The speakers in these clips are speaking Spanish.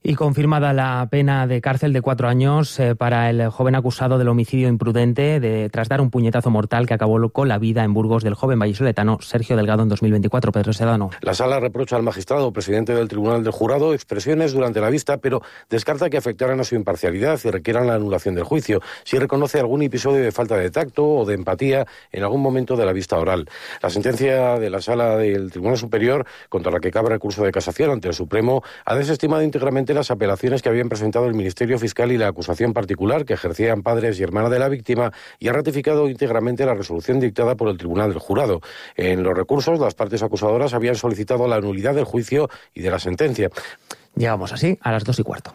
Y confirmada la pena de cárcel de 4 años para el joven acusado del homicidio imprudente tras dar un puñetazo mortal que acabó con la vida en Burgos del joven vallisoletano Sergio Delgado en 2024. Pedro Sedano. La sala reprocha al magistrado, presidente del Tribunal del Jurado, expresiones durante la vista, pero descarta que afectaran a su imparcialidad y requieran la anulación del juicio, si reconoce algún episodio de falta de tacto o de empatía en algún momento de la vista oral. La sentencia de la sala del Tribunal Superior, contra la que cabe recurso de casación ante el Supremo, ha desestimado íntegramente las apelaciones que habían presentado el Ministerio Fiscal y la acusación particular que ejercían padres y hermana de la víctima, y ha ratificado íntegramente la resolución dictada por el Tribunal del Jurado. En los recursos, las partes acusadoras habían solicitado la nulidad del juicio y de la sentencia. Llegamos así a las 2:15.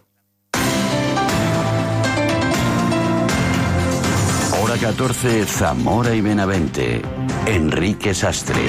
Hora 14, Zamora y Benavente. Enrique Sastre.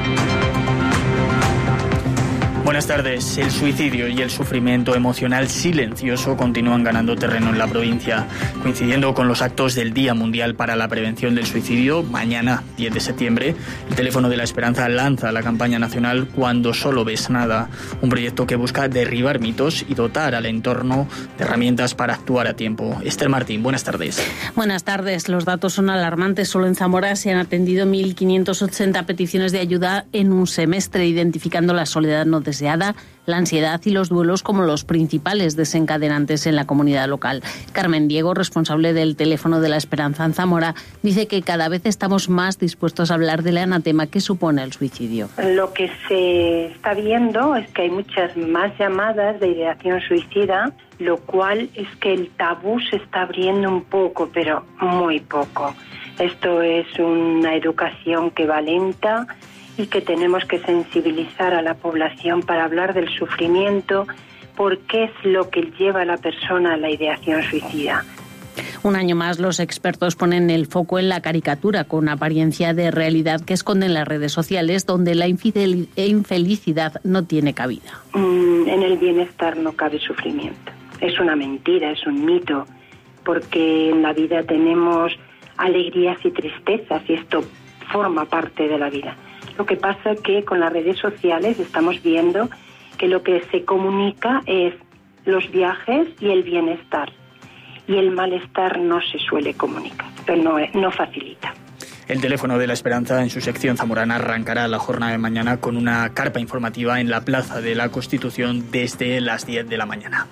Buenas tardes. El suicidio y el sufrimiento emocional silencioso continúan ganando terreno en la provincia. Coincidiendo con los actos del Día Mundial para la Prevención del Suicidio, mañana, 10 de septiembre, el Teléfono de la Esperanza lanza la campaña nacional Cuando solo ves nada, un proyecto que busca derribar mitos y dotar al entorno de herramientas para actuar a tiempo. Esther Martín, buenas tardes. Buenas tardes. Los datos son alarmantes. Solo en Zamora se han atendido 1.580 peticiones de ayuda en un semestre, identificando la soledad no deseada, la ansiedad y los duelos como los principales desencadenantes en la comunidad local. Carmen Diego, responsable del Teléfono de la Esperanza en Zamora, dice que cada vez estamos más dispuestos a hablar del anatema que supone el suicidio. Lo que se está viendo es que hay muchas más llamadas de ideación suicida, lo cual es que el tabú se está abriendo un poco, pero muy poco. Esto es una educación que va lenta y que tenemos que sensibilizar a la población para hablar del sufrimiento, porque es lo que lleva a la persona a la ideación suicida. Un año más, los expertos ponen el foco en la caricatura con apariencia de realidad que esconden las redes sociales, donde la infelicidad no tiene cabida. En el bienestar no cabe sufrimiento. Es una mentira, es un mito, porque en la vida tenemos alegrías y tristezas y esto forma parte de la vida. Lo que pasa es que con las redes sociales estamos viendo que lo que se comunica es los viajes y el bienestar. Y el malestar no se suele comunicar, pero no facilita. El Teléfono de la Esperanza, en su sección zamorana, arrancará la jornada de mañana con una carpa informativa en la Plaza de la Constitución desde las 10 de la mañana.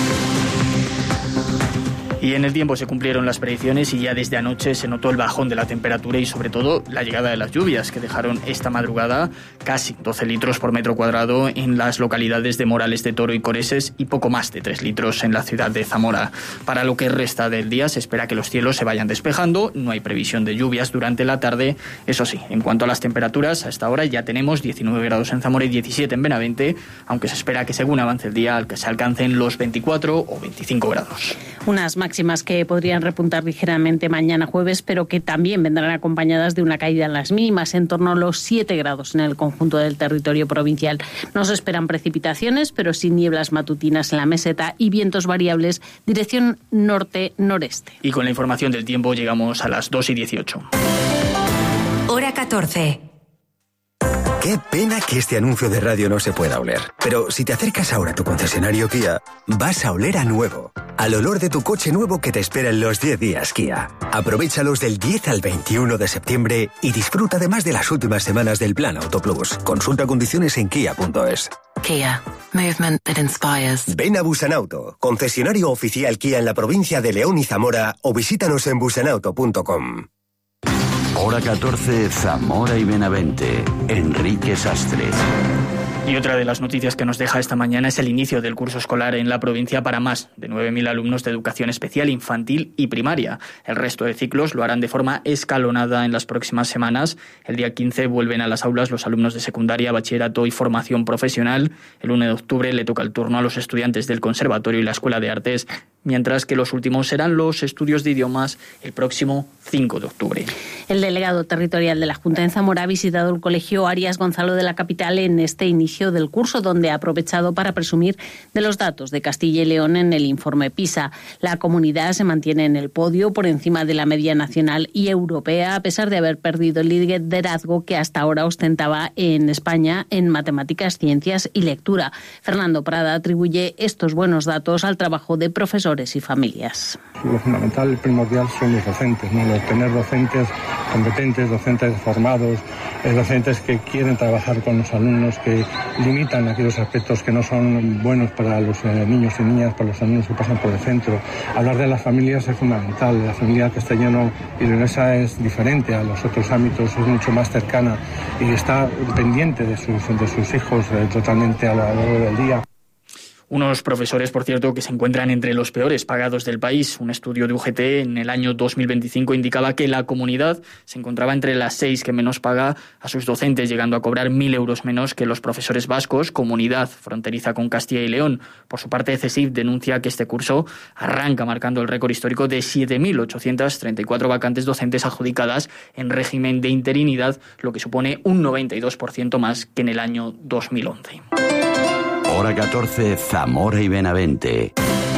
Y en el tiempo se cumplieron las predicciones y ya desde anoche se notó el bajón de la temperatura y sobre todo la llegada de las lluvias que dejaron esta madrugada casi 12 litros por metro cuadrado en las localidades de Morales de Toro y Coreses y poco más de 3 litros en la ciudad de Zamora. Para lo que resta del día se espera que los cielos se vayan despejando, no hay previsión de lluvias durante la tarde. Eso sí, en cuanto a las temperaturas, a esta hora ya tenemos 19 grados en Zamora y 17 en Benavente, aunque se espera que según avance el día se alcancen los 24 o 25 grados. Unas máximas que podrían repuntar ligeramente mañana jueves, pero que también vendrán acompañadas de una caída en las mínimas, en torno a los 7 grados en el conjunto del territorio provincial. No se esperan precipitaciones, pero sin nieblas matutinas en la meseta y vientos variables, dirección norte-noreste. Y con la información del tiempo llegamos a las 2:18. Hora 14. Qué pena que este anuncio de radio no se pueda oler. Pero si te acercas ahora a tu concesionario Kia, vas a oler a nuevo. Al olor de tu coche nuevo que te espera en los 10 días Kia. Aprovéchalos del 10 al 21 de septiembre y disfruta además de las últimas semanas del Plan Autoplus. Consulta condiciones en kia.es. Kia. Movement that inspires. Ven a Busanauto, concesionario oficial Kia en la provincia de León y Zamora, o visítanos en busanauto.com. Hora 14, Zamora y Benavente. Enrique Sastre. Y otra de las noticias que nos deja esta mañana es el inicio del curso escolar en la provincia para más de 9.000 alumnos de educación especial, infantil y primaria. El resto de ciclos lo harán de forma escalonada en las próximas semanas. El día 15 vuelven a las aulas los alumnos de secundaria, bachillerato y formación profesional. El 1 de octubre le toca el turno a los estudiantes del Conservatorio y la Escuela de Artes. mientras que los últimos serán los estudios de idiomas el próximo 5 de octubre. El delegado territorial de la Junta en Zamora ha visitado el Colegio Arias Gonzalo de la capital en este inicio del curso, donde ha aprovechado para presumir de los datos de Castilla y León en el informe PISA. La comunidad se mantiene en el podio por encima de la media nacional y europea, a pesar de haber perdido el liderazgo que hasta ahora ostentaba en España en matemáticas, ciencias y lectura. Fernando Prada atribuye estos buenos datos al trabajo de profesores y familias. Lo fundamental y primordial son los docentes, ¿no? Tener docentes competentes, docentes formados, docentes que quieren trabajar con los alumnos, que limitan aquellos aspectos que no son buenos para los niños y niñas, para los alumnos que pasan por el centro. Hablar de las familias es fundamental. La familia castellano y leonesa es diferente a los otros ámbitos, es mucho más cercana y está pendiente de sus hijos totalmente a lo largo del día. Unos profesores, por cierto, que se encuentran entre los peores pagados del país. Un estudio de UGT en el año 2025 indicaba que la comunidad se encontraba entre las 6 que menos paga a sus docentes, llegando a cobrar 1.000 euros menos que los profesores vascos, comunidad fronteriza con Castilla y León. Por su parte, CESIF denuncia que este curso arranca marcando el récord histórico de 7.834 vacantes docentes adjudicadas en régimen de interinidad, lo que supone un 92% más que en el año 2011. Hora 14, Zamora y Benavente.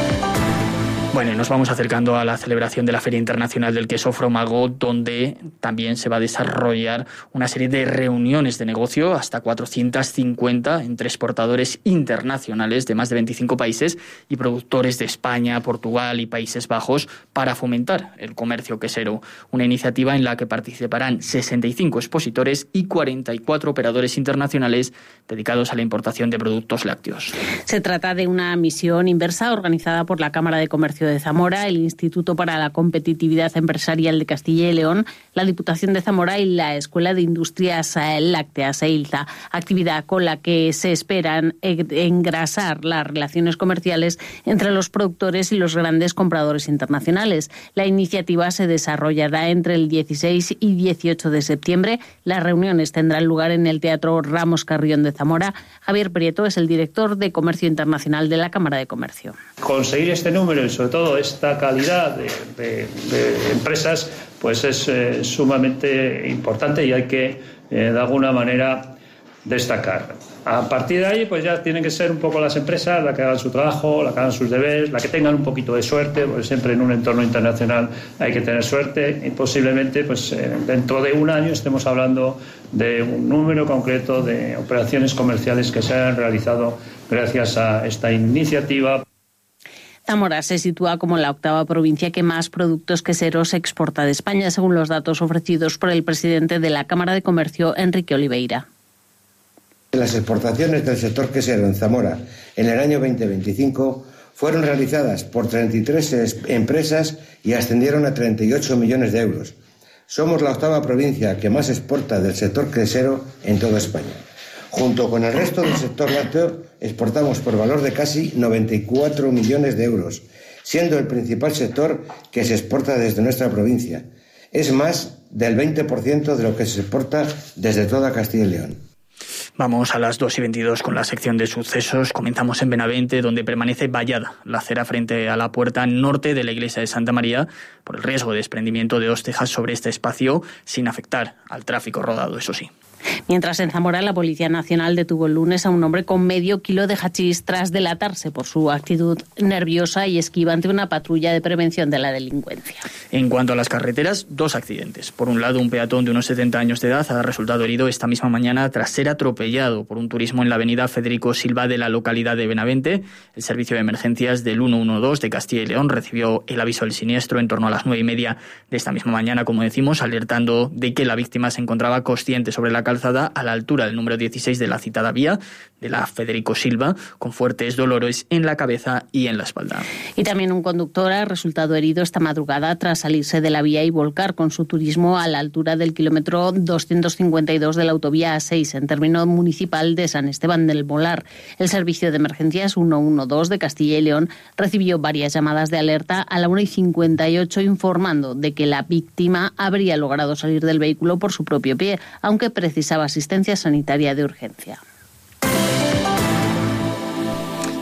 Bueno, y nos vamos acercando a la celebración de la Feria Internacional del Queso Fromago, donde también se va a desarrollar una serie de reuniones de negocio, hasta 450, entre exportadores internacionales de más de 25 países y productores de España, Portugal y Países Bajos, para fomentar el comercio quesero. Una iniciativa en la que participarán 65 expositores y 44 operadores internacionales dedicados a la importación de productos lácteos. Se trata de una misión inversa organizada por la Cámara de Comercio de Zamora, el Instituto para la Competitividad Empresarial de Castilla y León, la Diputación de Zamora y la Escuela de Industrias Lácteas, EILZA, actividad con la que se esperan engrasar las relaciones comerciales entre los productores y los grandes compradores internacionales. La iniciativa se desarrollará entre el 16 y 18 de septiembre. Las reuniones tendrán lugar en el Teatro Ramos Carrión de Zamora. Javier Prieto es el director de Comercio Internacional de la Cámara de Comercio. Conseguir este número y sobre todo esta calidad de empresas pues es sumamente importante y hay que de alguna manera destacar. A partir de ahí pues ya tienen que ser un poco las empresas las que hagan su trabajo, las que hagan sus deberes, las que tengan un poquito de suerte, porque siempre en un entorno internacional hay que tener suerte y posiblemente pues dentro de un año estemos hablando de un número concreto de operaciones comerciales que se han realizado gracias a esta iniciativa. Zamora se sitúa como la 8ª provincia que más productos queseros exporta de España, según los datos ofrecidos por el presidente de la Cámara de Comercio, Enrique Oliveira. Las exportaciones del sector quesero en Zamora en el año 2025 fueron realizadas por 33 empresas y ascendieron a 38 millones de euros. Somos la 8ª provincia que más exporta del sector quesero en toda España. Junto con el resto del sector lácteo, exportamos por valor de casi 94 millones de euros, siendo el principal sector que se exporta desde nuestra provincia. Es más del 20% de lo que se exporta desde toda Castilla y León. Vamos a las 2:22 con la sección de sucesos. Comenzamos en Benavente, donde permanece vallada la acera frente a la puerta norte de la iglesia de Santa María por el riesgo de desprendimiento de 2 tejas sobre este espacio, sin afectar al tráfico rodado, eso sí. Mientras en Zamora la Policía Nacional detuvo el lunes a un hombre con medio kilo de hachís tras delatarse por su actitud nerviosa y esquiva ante una patrulla de prevención de la delincuencia. En cuanto a las carreteras, 2 accidentes. Por un lado, un peatón de unos 70 años de edad ha resultado herido esta misma mañana tras ser atropellado por un turismo en la avenida Federico Silva de la localidad de Benavente. El servicio de emergencias del 112 de Castilla y León recibió el aviso del siniestro en torno a las 9:30 de esta misma mañana, como decimos, alertando de que la víctima se encontraba consciente sobre la calzada a la altura del número 16 de la citada vía de la Federico Silva, con fuertes dolores en la cabeza y en la espalda. Y también un conductor ha resultado herido esta madrugada tras salirse de la vía y volcar con su turismo a la altura del kilómetro 252 de la autovía A6 en término municipal de San Esteban del Molar. El servicio de emergencias 112 de Castilla y León recibió varias llamadas de alerta a la 1:58 informando de que la víctima habría logrado salir del vehículo por su propio pie, aunque precisaba asistencia sanitaria de urgencia.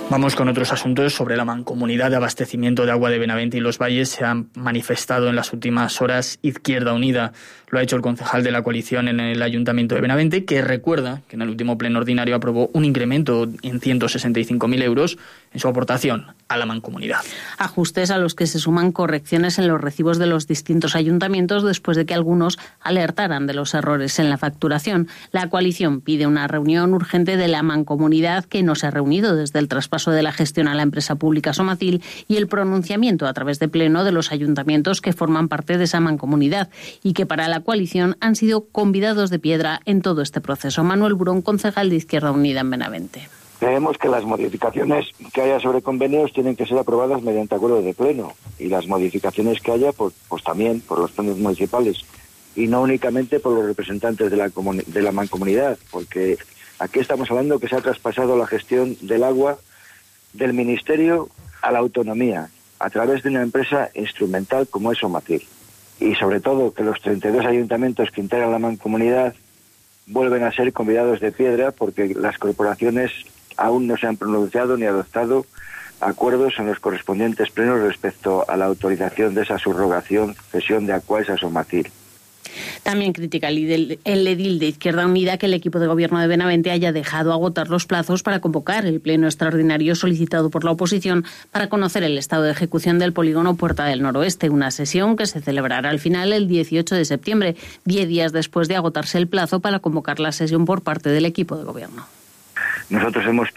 Vamos con otros asuntos sobre la mancomunidad de abastecimiento de agua de Benavente y Los Valles. Se han manifestado en las últimas horas Izquierda Unida. Lo ha hecho el concejal de la coalición en el Ayuntamiento de Benavente, que recuerda que en el último pleno ordinario aprobó un incremento en 165.000 euros en su aportación a la mancomunidad. Ajustes a los que se suman correcciones en los recibos de los distintos ayuntamientos después de que algunos alertaran de los errores en la facturación. La coalición pide una reunión urgente de la mancomunidad, que no se ha reunido desde el traspaso de la gestión a la empresa pública Somacil, y el pronunciamiento a través de pleno de los ayuntamientos que forman parte de esa mancomunidad y que para la coalición han sido convidados de piedra en todo este proceso. Manuel Burón, concejal de Izquierda Unida en Benavente. Creemos que las modificaciones que haya sobre convenios tienen que ser aprobadas mediante acuerdo de pleno, y las modificaciones que haya pues también por los plenos municipales, y no únicamente por los representantes de la mancomunidad, porque aquí estamos hablando que se ha traspasado la gestión del agua del Ministerio a la autonomía a través de una empresa instrumental como es Somacil, y sobre todo que los 32 ayuntamientos que integran la mancomunidad vuelven a ser convidados de piedra porque las corporaciones aún no se han pronunciado ni adoptado acuerdos en los correspondientes plenos respecto a la autorización de esa subrogación, cesión de Aquaes a Somacil. También critica el edil de Izquierda Unida que el equipo de gobierno de Benavente haya dejado agotar los plazos para convocar el pleno extraordinario solicitado por la oposición para conocer el estado de ejecución del polígono Puerta del Noroeste, una sesión que se celebrará al final el 18 de septiembre, 10 días después de agotarse el plazo para convocar la sesión por parte del equipo de gobierno. Nosotros hemos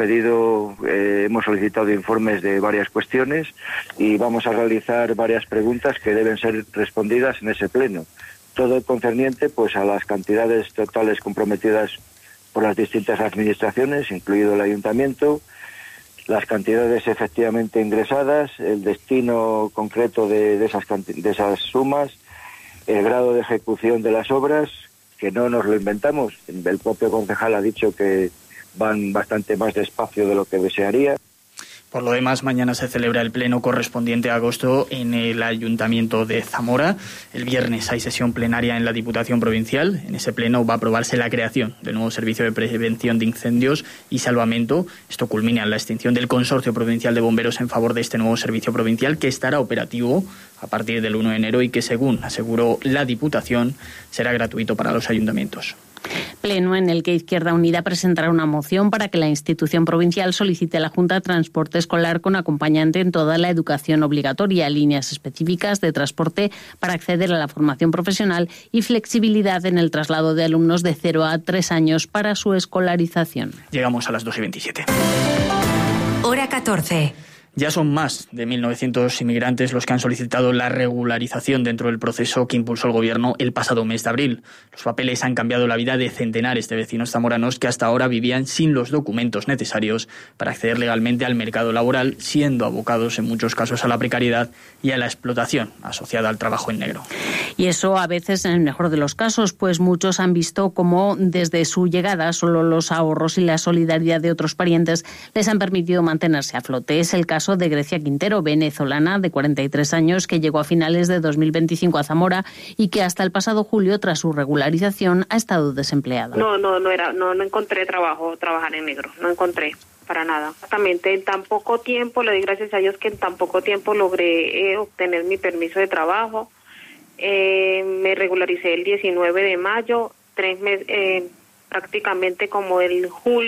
solicitado informes de varias cuestiones y vamos a realizar varias preguntas que deben ser respondidas en ese pleno. Todo concerniente pues a las cantidades totales comprometidas por las distintas administraciones, incluido el ayuntamiento, las cantidades efectivamente ingresadas, el destino concreto de esas sumas, el grado de ejecución de las obras, que no nos lo inventamos. El propio concejal ha dicho que van bastante más despacio de lo que desearía. Por lo demás, mañana se celebra el pleno correspondiente a agosto en el Ayuntamiento de Zamora. El viernes hay sesión plenaria en la Diputación Provincial. En ese pleno va a aprobarse la creación del nuevo Servicio de Prevención de Incendios y Salvamento. Esto culmina en la extinción del Consorcio Provincial de Bomberos en favor de este nuevo servicio provincial, que estará operativo a partir del 1 de enero y que, según aseguró la Diputación, será gratuito para los ayuntamientos. Pleno en el que Izquierda Unida presentará una moción para que la institución provincial solicite a la Junta transporte escolar con acompañante en toda la educación obligatoria, líneas específicas de transporte para acceder a la formación profesional y flexibilidad en el traslado de alumnos de 0 a 3 años para su escolarización. Llegamos a las 2:27. Hora 14. Ya son más de 1.900 inmigrantes los que han solicitado la regularización dentro del proceso que impulsó el Gobierno el pasado mes de abril. Los papeles han cambiado la vida de centenares de vecinos zamoranos que hasta ahora vivían sin los documentos necesarios para acceder legalmente al mercado laboral, siendo abocados en muchos casos a la precariedad y a la explotación asociada al trabajo en negro. Y eso a veces en el mejor de los casos, pues muchos han visto cómo desde su llegada solo los ahorros y la solidaridad de otros parientes les han permitido mantenerse a flote. Es el caso de Grecia Quintero, venezolana de 43 años, que llegó a finales de 2025 a Zamora y que hasta el pasado julio, tras su regularización, ha estado desempleada. No encontré trabajar en negro, no encontré para nada. Exactamente, en tan poco tiempo, le doy gracias a Dios que en tan poco tiempo logré obtener mi permiso de trabajo. Me regularicé el 19 de mayo, 3 meses, prácticamente como el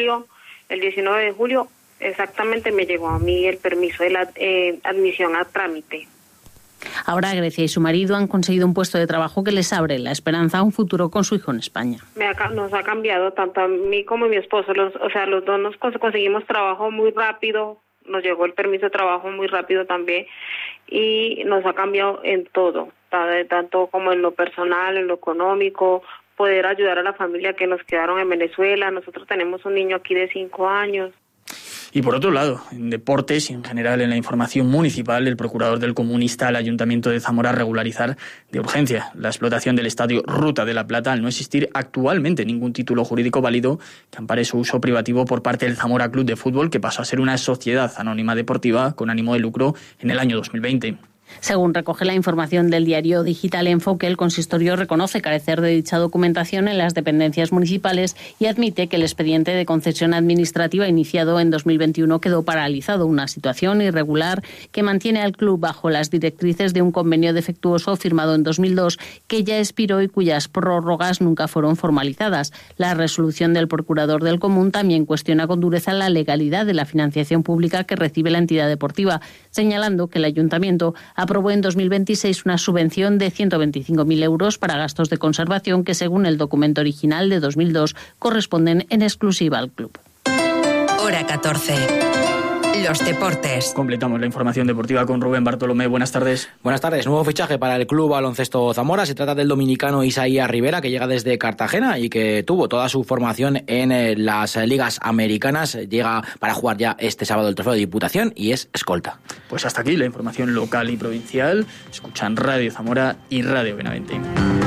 19 de julio, exactamente me llegó a mí el permiso de la admisión a trámite. Ahora Grecia y su marido han conseguido un puesto de trabajo que les abre la esperanza a un futuro con su hijo en España. Nos ha cambiado tanto a mí como a mi esposo, los dos nos conseguimos trabajo muy rápido, nos llegó el permiso de trabajo muy rápido también y nos ha cambiado en todo, tanto como en lo personal, en lo económico, poder ayudar a la familia que nos quedaron en Venezuela. Nosotros tenemos un niño aquí de 5 años. Y por otro lado, en deportes y en general en la información municipal, el procurador del Común insta al Ayuntamiento de Zamora a regularizar de urgencia la explotación del estadio Ruta de la Plata, al no existir actualmente ningún título jurídico válido que ampare su uso privativo por parte del Zamora Club de Fútbol, que pasó a ser una sociedad anónima deportiva con ánimo de lucro en el año 2020. Según recoge la información del diario digital Enfoque, el consistorio reconoce carecer de dicha documentación en las dependencias municipales y admite que el expediente de concesión administrativa iniciado en 2021 quedó paralizado, una situación irregular que mantiene al club bajo las directrices de un convenio defectuoso firmado en 2002 que ya expiró y cuyas prórrogas nunca fueron formalizadas. La resolución del procurador del Común también cuestiona con dureza la legalidad de la financiación pública que recibe la entidad deportiva, señalando que el ayuntamiento aprobó en 2026 una subvención de 125.000 euros para gastos de conservación que, según el documento original de 2002, corresponden en exclusiva al club. Hora 14. Los deportes. Completamos la información deportiva con Rubén Bartolomé. Buenas tardes. Buenas tardes. Nuevo fichaje para el Club Baloncesto Zamora. Se trata del dominicano Isaías Rivera, que llega desde Cartagena y que tuvo toda su formación en las ligas americanas. Llega para jugar ya este sábado el Trofeo de Diputación y es escolta. Pues hasta aquí la información local y provincial. Escuchan Radio Zamora y Radio Benavente.